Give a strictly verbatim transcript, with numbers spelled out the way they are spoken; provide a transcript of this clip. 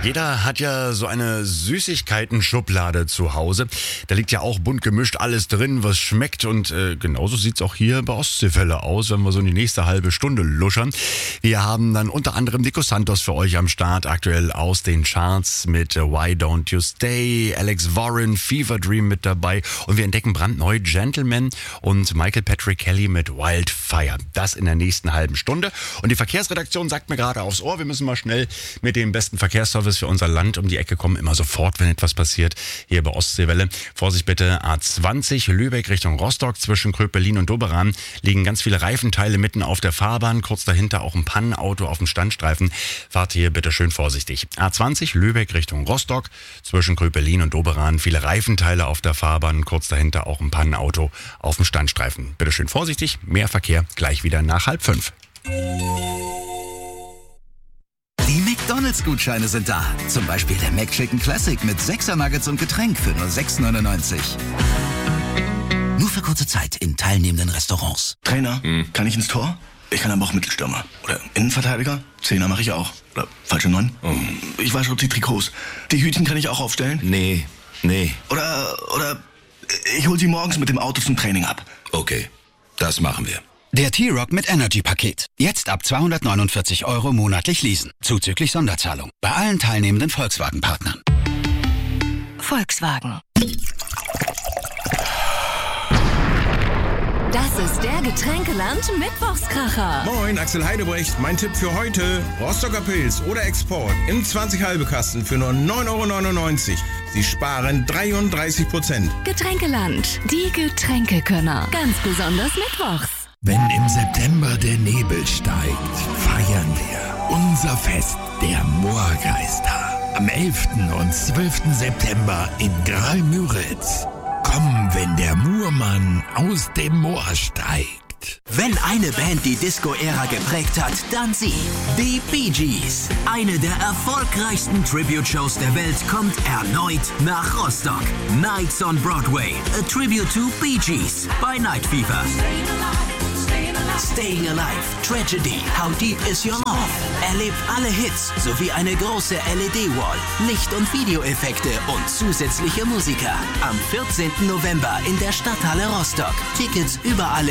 Jeder hat ja so eine Süßigkeiten-Schublade zu Hause. Da liegt ja auch bunt gemischt alles drin, was schmeckt. Und äh, genauso sieht's auch hier bei Ostseewelle aus, wenn wir so in die nächste halbe Stunde luschern. Wir haben dann unter anderem Nico Santos für euch am Start, aktuell aus den Charts mit Why Don't You Stay, Alex Warren, Fever Dream mit dabei. Und wir entdecken brandneu Gentleman und Michael Patrick Kelly mit Wildfire. Das in der nächsten halben Stunde. Und die Verkehrsredaktion sagt mir gerade aufs Ohr, wir müssen mal schnell mit dem besten Verkehrsservice für unser Land um die Ecke kommen. Immer sofort, wenn etwas passiert, hier bei Ostseewelle. Vorsicht bitte, A zwanzig, Lübeck Richtung Rostock. Zwischen Kröpelin und Doberan liegen ganz viele Reifenteile mitten auf der Fahrbahn. Kurz dahinter auch ein Pannenauto auf dem Standstreifen. Fahrt hier bitte schön vorsichtig. A zwanzig, Lübeck Richtung Rostock. Zwischen Kröpelin und Doberan viele Reifenteile auf der Fahrbahn. Kurz dahinter auch ein Pannenauto auf dem Standstreifen. Bitte schön vorsichtig. Mehr Verkehr gleich wieder nach halb fünf. Die McDonalds-Gutscheine sind da. Zum Beispiel der McChicken Classic mit sechser Nuggets und Getränk für nur sechs neunundneunzig. Nur für kurze Zeit in teilnehmenden Restaurants. Trainer, hm. kann ich ins Tor? Ich kann aber auch Mittelstürmer. Oder Innenverteidiger? Zehner mache ich auch. Oder falsche Neun? Oh. Ich wasche die Trikots. Die Hütchen kann ich auch aufstellen? Nee, nee. Oder, oder ich hol sie morgens mit dem Auto zum Training ab. Okay, das machen wir. Der T-Rock mit Energy-Paket. Jetzt ab zweihundertneunundvierzig Euro monatlich leasen. Zuzüglich Sonderzahlung. Bei allen teilnehmenden Volkswagen-Partnern. Volkswagen. Das ist der Getränkeland-Mittwochskracher. Moin, Axel Heidebrecht. Mein Tipp für heute: Rostocker Pilz oder Export im zwanzig halbe Kasten für nur neun Euro neunundneunzig. Sie sparen dreiunddreißig Prozent. Getränkeland, die Getränkekönner. Ganz besonders mittwochs. Wenn im September der Nebel steigt, feiern wir unser Fest der Moorgeister. Am elften und zwölften September in Graal-Müritz. Komm, wenn der Murmann aus dem Moor steigt. Wenn eine Band die Disco-Ära geprägt hat, dann sie. Die Bee Gees. Eine der erfolgreichsten Tribute-Shows der Welt kommt erneut nach Rostock. Nights on Broadway. A Tribute to Bee Gees bei Night Fever. Staying Alive, Tragedy, How Deep Is Your Love? Erlebt alle Hits sowie eine große L E D-Wall, Licht- und Videoeffekte und zusätzliche Musiker. Am vierzehnten November in der Stadthalle Rostock. Tickets überall